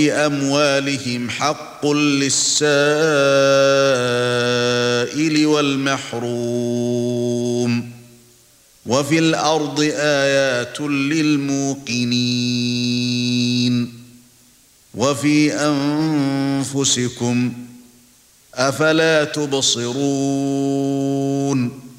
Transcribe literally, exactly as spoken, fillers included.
أموالهم حق للسائل والمحروم وفي الأرض آيات للموقنين وفي أنفسكم أفلا تبصرون